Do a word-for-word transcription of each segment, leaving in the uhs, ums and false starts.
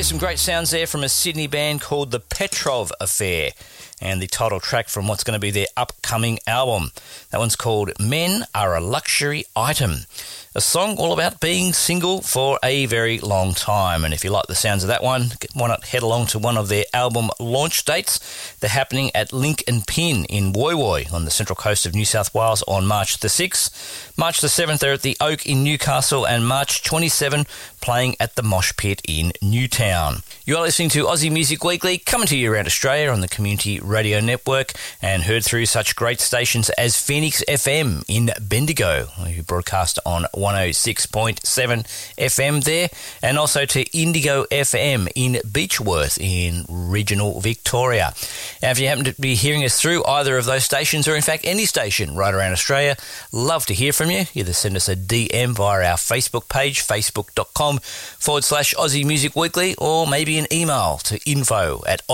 some great sounds there from a Sydney band called the Petrov Affair, and the title track from what's going to be their upcoming album. That one's called Men Are a Luxury Item, a song all about being single for a very long time. And if you like the sounds of that one, why not head along to one of their album launch dates. They're happening at Link and Pin in Woy Woy on the central coast of New South Wales on March the sixth. March the seventh, they're at the Oak in Newcastle, and March twenty-seventh, playing at the Mosh Pit in Newtown. You are listening to Aussie Music Weekly, coming to you around Australia on the Community Radio Network, and heard through such great stations as Phoenix F M in Bendigo, who broadcast on one oh six point seven F M there, and also to Indigo F M in Beechworth in regional Victoria. Now, if you happen to be hearing us through either of those stations, or in fact any station right around Australia, love to hear from you. Either send us a D M via our Facebook page, facebook.com forward slash Aussie Music Weekly, or maybe an email to info at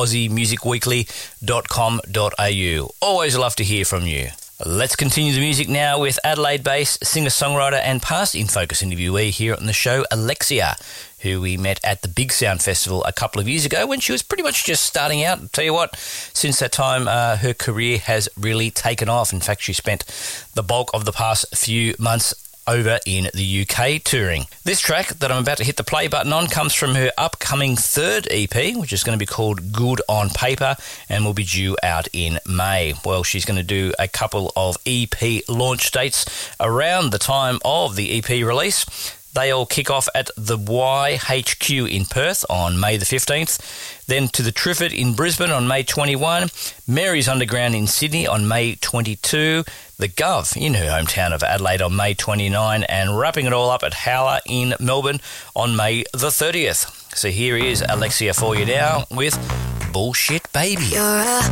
aussiemusicweekly.com.au. Always love to hear from you. Let's continue the music now with Adelaide-based singer-songwriter and past In Focus interviewee here on the show, Alexia, who we met at the Big Sound Festival a couple of years ago when she was pretty much just starting out. I'll tell you what, since that time, uh, her career has really taken off. In fact, she spent the bulk of the past few months over in the U K touring. This track that I'm about to hit the play button on comes from her upcoming third E P, which is going to be called Good on Paper, and will be due out in May. Well, she's going to do a couple of E P launch dates around the time of the E P release. They all kick off at the Y H Q in Perth on May the fifteenth, then to the Triffid in Brisbane on May twenty-first, Mary's Underground in Sydney on May twenty-second, the Gov in her hometown of Adelaide on May twenty-ninth, and wrapping it all up at Howler in Melbourne on May the thirtieth. So here is Alexia for you now with Bullshit Baby. You're a